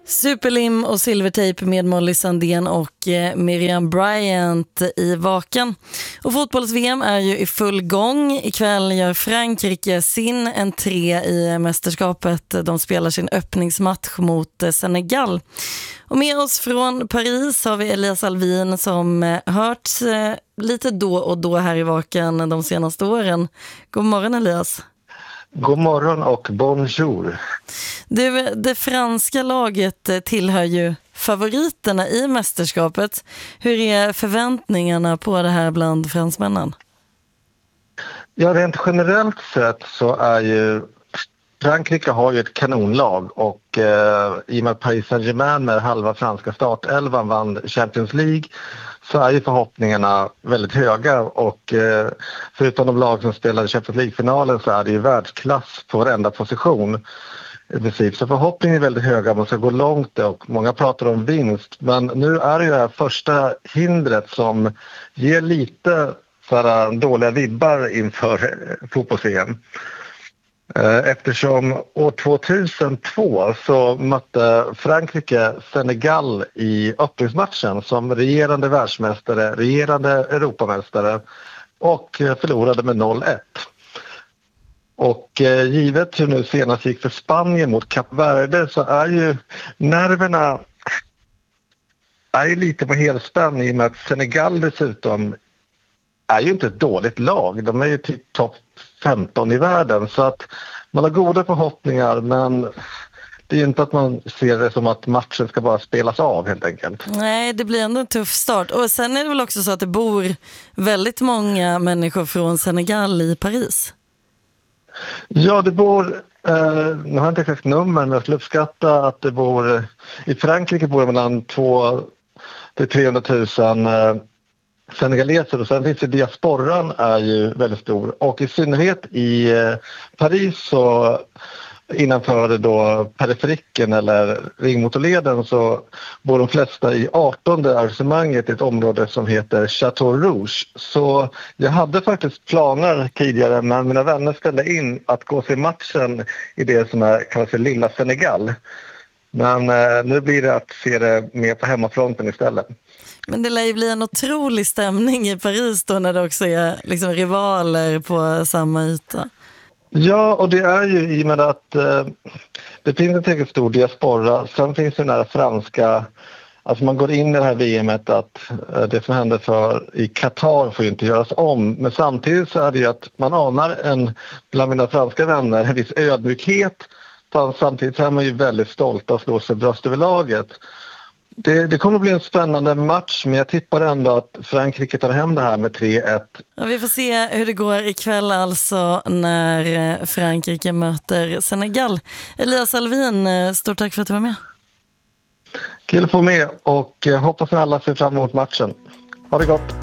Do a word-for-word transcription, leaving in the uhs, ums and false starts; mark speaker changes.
Speaker 1: Superlim och silvertejp med Molly Sandén och eh, Miriam Bryant i vaken. Och fotbolls-V M är ju i full gång. Ikväll gör Frankrike sin entré i mästerskapet. De spelar sin öppningsmatch mot eh, Senegal. Och med oss från Paris har vi Elias Alvin som eh, hörts eh, lite då och då här i vaken de senaste åren. God morgon Elias.
Speaker 2: God morgon och bonjour.
Speaker 1: Du, det franska laget tillhör ju favoriterna i mästerskapet. Hur är förväntningarna på det här bland fransmännen?
Speaker 2: Ja, rent generellt sett så är ju Frankrike har ju ett kanonlag och eh, i och med att Paris Saint-Germain med halva franska startelvan vann Champions League så är ju förhoppningarna väldigt höga och eh, förutom de lag som spelade Champions League-finalen så är det ju världsklass på varenda position i princip. Så förhoppningen är väldigt höga, man ska gå långt och många pratar om vinst. Men nu är det ju det här första hindret som ger lite sådär dåliga vibbar inför fotbolls-V M. Eftersom år tvåtusentvå så mötte Frankrike Senegal i öppningsmatchen som regerande världsmästare, regerande Europamästare och förlorade med noll ett. Och eh, givet hur nu senast gick för Spanien mot Kap Verde så är ju nerverna är ju lite på helspänn i och med att Senegal dessutom är ju inte ett dåligt lag. De är ju typ topp femton i världen så att man har goda förhoppningar men det är ju inte att man ser det som att matchen ska bara spelas av helt enkelt.
Speaker 1: Nej, det blir ändå en tuff start. Och sen är det väl också så att det bor väldigt många människor från Senegal i Paris.
Speaker 2: Ja, det bor, eh, nu har jag inte exakt nummer men jag skulle uppskatta att det bor, i Frankrike bor det mellan två till trehundratusen eh, senegaleser och sen finns det diasporan är ju väldigt stor och i synnerhet i eh, Paris så innanför då periferiken eller ringmotorleden så bor de flesta i artonde arrangemanget i ett område som heter Château Rouge. Så jag hade faktiskt planer tidigare men mina vänner ställde in att gå se matchen i det som är kallas för Lilla Senegal. Men eh, nu blir det att se det mer på hemmafronten istället.
Speaker 1: Men det lär ju bli en otrolig stämning i Paris då när det också är liksom rivaler på samma yta.
Speaker 2: Ja, och det är ju i och med att eh, det finns en tillräckligt stor diaspora. Sen finns det den här franska, alltså man går in i det här V M-et att eh, det som hände för i Qatar får ju inte göras om. Men samtidigt så är det ju att man anar en, bland mina franska vänner, en viss ödmjukhet. Samtidigt är man ju väldigt stolt att slå sig bröst över laget. Det, det kommer att bli en spännande match men jag tippar ändå att Frankrike tar hem det här med tre ett.
Speaker 1: Ja, vi får se hur det går ikväll alltså när Frankrike möter Senegal. Elias Alvin, stort tack för att du var med.
Speaker 2: Kul att få med och hoppas att alla ser fram emot matchen. Ha det gott!